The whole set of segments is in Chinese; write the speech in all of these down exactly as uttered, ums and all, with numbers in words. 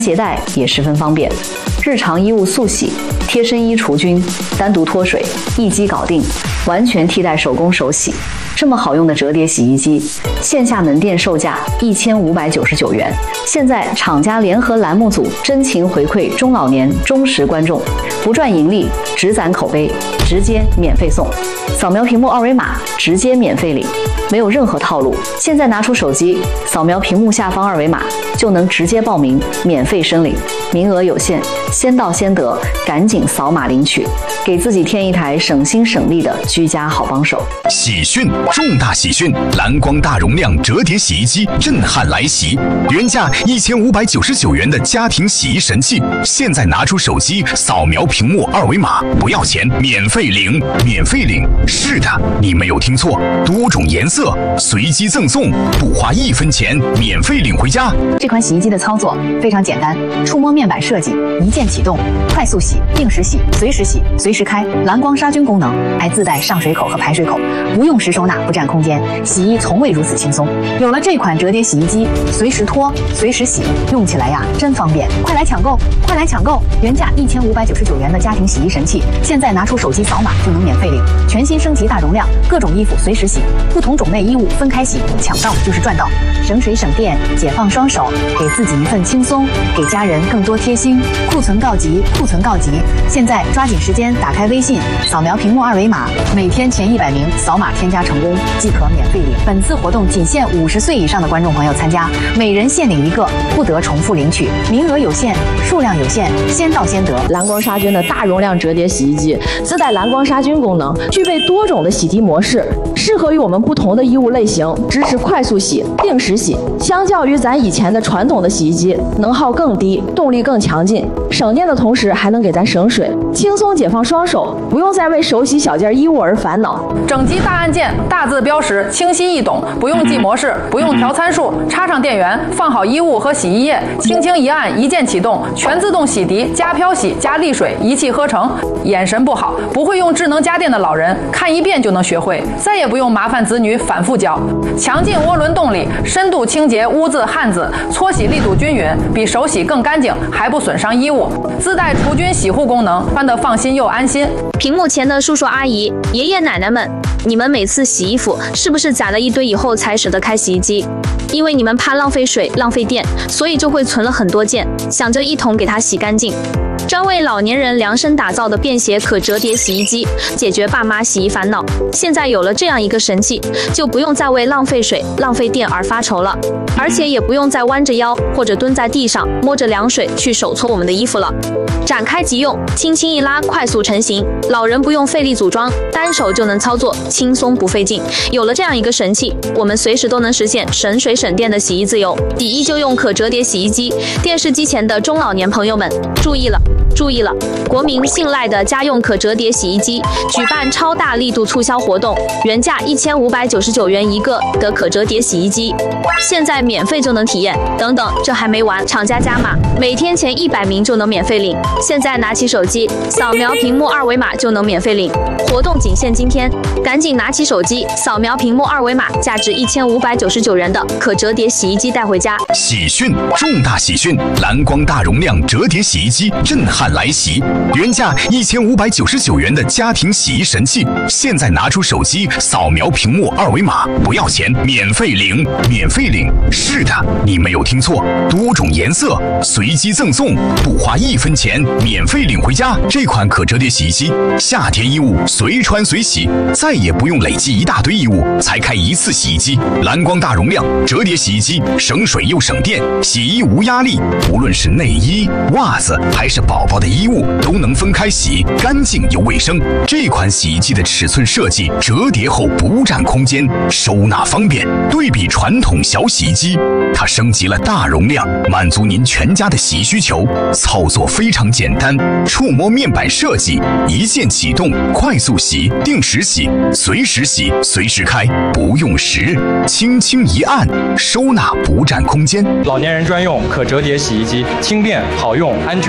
携带也十分方便，日常衣物速洗、贴身衣除菌、单独脱水，一机搞定，完全替代手工手洗。这么好用的折叠洗衣机，线下门店售价一千五百九十九元。现在厂家联合栏目组真情回馈中老年忠实观众，不赚盈利，只攒口碑，直接免费送。扫描屏幕二维码，直接免费领，没有任何套路。现在拿出手机，扫描屏幕下方二维码，就能直接报名，免费申领。名额有限，先到先得，赶紧扫码领取，给自己添一台省心省力的居家好帮手。 喜讯，重大喜讯！蓝光大容量折叠洗衣机震撼来袭，原价一千五百九十九元的家庭洗衣神器，现在拿出手机扫描屏幕二维码，不要钱，免费领，免费领。是的，你没有听错，多种颜色随机赠送，不花一分钱，免费领回家。 这款洗衣机的操作非常简单，触摸面板设计，一键启动，快速洗、定时洗、随时洗、随时开，蓝光杀菌功能，还自带上水口和排水口，不用时收纳，不占空间，洗衣从未如此轻松。有了这款折叠洗衣机，随时脱，随时洗，用起来呀真方便。快来抢购，快来抢购！原价一千五百九十九元的家庭洗衣神器，现在拿出手机扫码就能免费领。全新升级大容量，各种衣服随时洗，不同种类衣物分开洗，抢到就是赚到，省水省电，解放双手，给自己一份轻松，给家人更多贴心。库存告急，库存告急！现在抓紧时间打开微信，扫描屏幕二维码，每天前一百名扫码添加成功即可免费领。本次活动仅限五十岁以上的观众朋友参加，每人限领一个，不得重复领取，名额有限，数量有限，先到先得。 蓝光杀菌的大容量折叠洗衣机自带蓝光杀菌功能，具备多种的洗涤模式，适合于我们不同的衣物类型，支持快速洗、定时洗。相较于咱以前的传统的洗衣机，能耗更低，动力更强劲，省电的同时还能给咱省水，轻松解放双手，不用再为手洗小件衣物而烦恼。 整机大按键，大字标识，清晰易懂，不用记模式，不用调参数，插上电源，放好衣物和洗衣液，轻轻一按，一键启动，全自动洗涤，加漂洗，加沥水，一气呵成。眼神不好，不会用智能家电的老人，看一遍就能学会，再也不用麻烦子女反复教。强劲涡轮动力，深度清洁污渍汗渍，搓洗力度均匀，比手洗更干净，还不损伤衣物。自带除菌洗护功能，穿得放心又安心。 屏幕前的叔叔阿姨、爷爷奶奶们，你们每次洗衣服是不是攒了一堆以后才舍得开洗衣机？因为你们怕浪费水、浪费电，所以就会存了很多件，想着一桶给它洗干净。专为老年人量身打造的便携可折叠洗衣机，解决爸妈洗衣烦恼。现在有了这样一个神器，就不用再为浪费水、浪费电而发愁了，而且也不用再弯着腰或者蹲在地上摸着凉水去手搓我们的衣服了。展开即用，轻轻一拉，快速成型，老人不用费力组装，单手就能操作，轻松不费劲。有了这样一个神器，我们随时都能实现省水省电的洗衣自由。抵一就用可折叠洗衣机，电视机前的中老年朋友们注意了！注意了，国民信赖的家用可折叠洗衣机举办超大力度促销活动，原价一千五百九十九元一个的可折叠洗衣机，现在免费就能体验。等等，这还没完，厂家加码，每天前一百名就能免费领。现在拿起手机，扫描屏幕二维码就能免费领。活动仅限今天，赶紧拿起手机，扫描屏幕二维码，价值一千五百九十九元的可折叠洗衣机带回家。 喜讯，重大喜讯！蓝光大容量折叠洗衣机震撼来袭，原价一千五百九十九元的家庭洗衣神器，现在拿出手机扫描屏幕二维码，不要钱，免费领，免费领。是的，你没有听错，多种颜色随机赠送，不花一分钱，免费领回家。这款可折叠洗衣机，夏天衣物随穿随洗，再也不用累积一大堆衣物才开一次洗衣机。蓝光大容量折叠洗衣机，省水又省电，洗衣无压力，无论是内衣、袜子还是宝宝的衣物都能分开洗，干净又卫生。这款洗衣机的尺寸设计，折叠后不占空间，收纳方便。对比传统小洗衣机，它升级了大容量，满足您全家的洗衣需求。操作非常简单，触摸面板设计，一键启动，快速洗、定时洗、随时洗、随时开，不用时，轻轻一按，收纳不占空间。 老年人专用可折叠洗衣机，轻便好用、安全省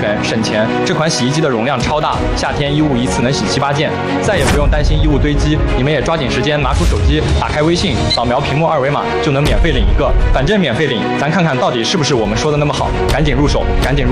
钱。这款洗衣机的容量超大，夏天衣物一次能洗七八件，再也不用担心衣物堆积。你们也抓紧时间拿出手机，打开微信，扫描屏幕二维码就能免费领一个，反正免费领，咱看看到底是不是我们说的那么好，赶紧入手，赶紧入手。